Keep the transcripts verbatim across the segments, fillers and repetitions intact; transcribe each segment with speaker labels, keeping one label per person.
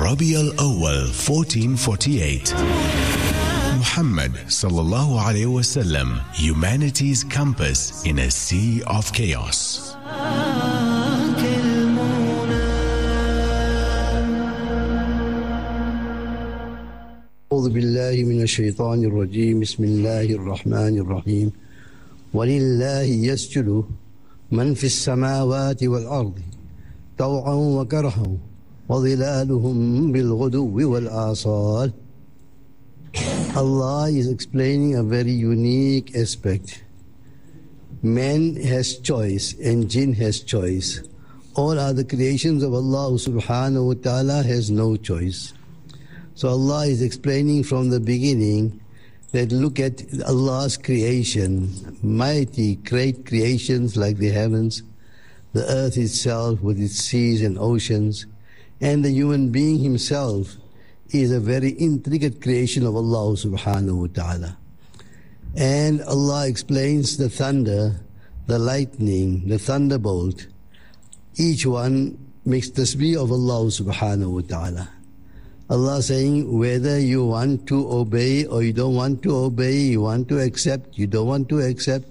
Speaker 1: Rabi al-Awwal fourteen forty-eight. Muhammad sallallahu alayhi wasallam, humanity's compass in a sea of chaos.
Speaker 2: أعوذ بالله من الشيطان الرجيم بسم الله الرحمن الرحيم ولله يسجد من في السماوات والأرض طوعا وكرها وظلالهم بالغدو والآصال. Allah is explaining a very unique aspect. Man has choice and jinn has choice. All other creations of Allah subhanahu wa ta'ala has no choice. So Allah is explaining from the beginning that look at Allah's creation, mighty, great creations like the heavens, the earth itself with its seas and oceans, and the human being himself is a very intricate creation of Allah subhanahu wa ta'ala. And Allah explains the thunder, the lightning, the thunderbolt. Each one makes tasbih of Allah subhanahu wa ta'ala. Allah saying whether you want to obey or you don't want to obey, you want to accept, you don't want to accept.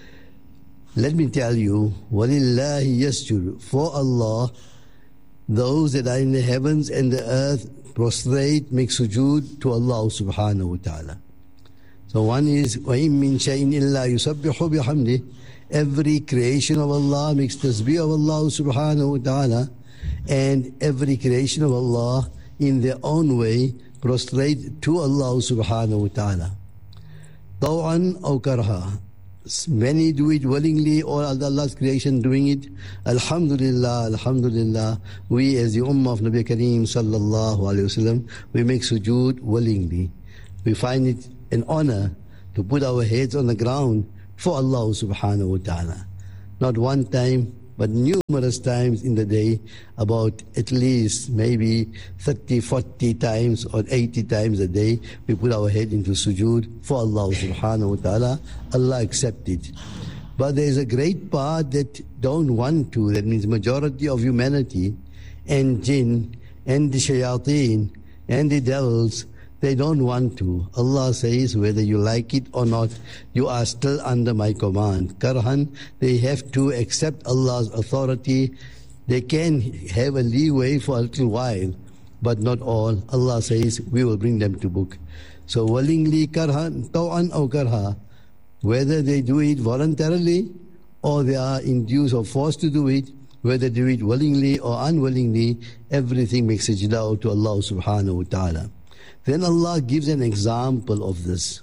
Speaker 2: Let me tell you, وَلِلَّهِ يَسْجُدُ. For Allah, those that are in the heavens and the earth prostrate, make sujood to Allah subhanahu wa ta'ala. So one is, وَإِن مِّن شَيْءٍ إِلَّا يُسَبِّحُ بِحَمْدِهِ. Every creation of Allah makes tasbih of Allah subhanahu wa ta'ala, and every creation of Allah in their own way prostrate to Allah subhanahu wa ta'ala. طَوْعًا أَوْ كَرْهًا. Many do it willingly, or Allah's creation doing it. Alhamdulillah, Alhamdulillah. We as the Ummah of Nabi Kareem sallallahu alayhi wasallam, we make sujood willingly. We find it an honor to put our heads on the ground for Allah subhanahu wa ta'ala. Not one time, but numerous times in the day, about at least maybe thirty, forty times or eighty times a day, we put our head into sujood for Allah subhanahu wa ta'ala. Allah accept it. But there is a great part that don't want to, that means majority of humanity and jinn and the shayateen and the devils, they don't want to. Allah says whether you like it or not, you are still under my command. Karhan, they have to accept Allah's authority. They can have a leeway for a little while, but not all. Allah says we will bring them to book. So willingly, karhan, taw'an aw karha, whether they do it voluntarily or they are induced or forced to do it, whether they do it willingly or unwillingly, everything makes sajda to Allah subhanahu wa ta'ala. Then Allah gives an example of this.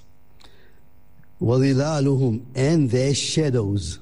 Speaker 2: وَظِلَالُهُمْ, and their shadows.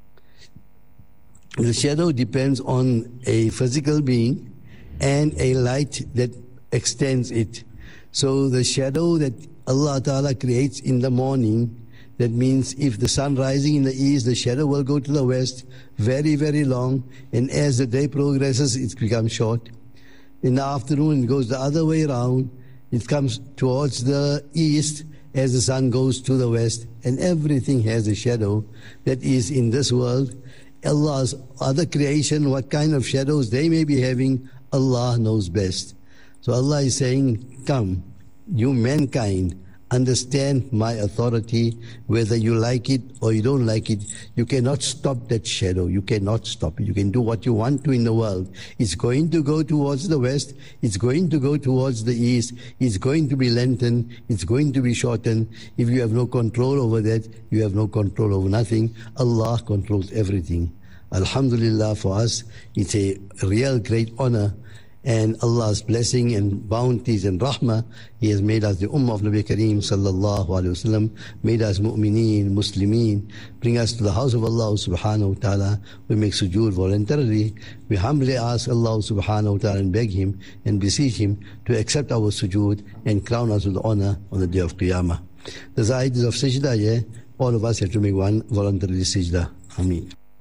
Speaker 2: The shadow depends on a physical being and a light that extends it. So the shadow that Allah Ta'ala creates in the morning, that means if the sun rising in the east, the shadow will go to the west, very, very long, and as the day progresses, it becomes short. In the afternoon, it goes the other way around. It comes towards the east as the sun goes to the west, and everything has a shadow that is in this world. Allah's other creation, what kind of shadows they may be having, Allah knows best. So Allah is saying, come, you mankind, understand my authority, whether you like it or you don't like it. You cannot stop that shadow. You cannot stop it. You can do what you want to in the world. It's going to go towards the west. It's going to go towards the east. It's going to be lengthened. It's going to be shortened. If you have no control over that, you have no control over nothing. Allah controls everything. Alhamdulillah, for us, it's a real great honor. And Allah's blessing and bounties and rahmah, He has made us the Ummah of Nabi Kareem sallallahu alayhi wasallam, made us mu'mineen, muslimeen, bring us to the house of Allah subhanahu wa ta'ala. We make sujood voluntarily. We humbly ask Allah subhanahu wa ta'ala and beg Him and beseech Him to accept our sujood and crown us with honor on the day of Qiyamah. The ayat is of sajda, yeah? All of us have to make one voluntary sajda. Ameen.